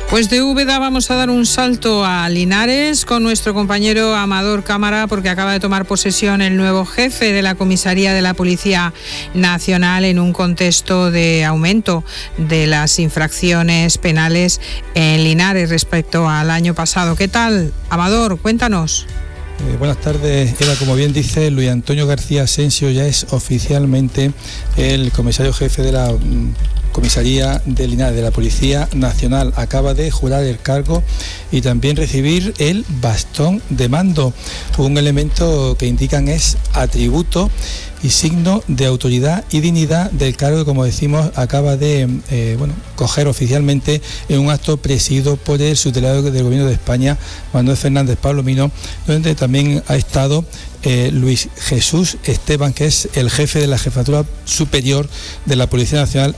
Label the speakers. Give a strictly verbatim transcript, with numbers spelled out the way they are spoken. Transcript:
Speaker 1: Pues de Úbeda vamos a dar un salto a Linares con nuestro compañero Amador Cámara, porque acaba de tomar posesión el nuevo jefe de la comisaría de la Policía Nacional en un contexto de aumento de las infracciones penales en Linares respecto al año pasado. ¿Qué tal, Amador? Cuéntanos.
Speaker 2: Eh, buenas tardes, Eva. Como bien dice, Luis Antonio García Asensio ya es oficialmente el comisario jefe de la mm, comisaría de Linares, de la Policía Nacional. Acaba de jurar el cargo y también recibir el bastón de mando, un elemento que indican es atributo y signo de autoridad y dignidad del cargo que, como decimos, acaba de eh, bueno, coger oficialmente en un acto presidido por el subdelegado del Gobierno de España, Manuel Fernández Palomino, donde también ha estado eh, Luis Jesús Esteban, que es el jefe de la Jefatura Superior de la Policía Nacional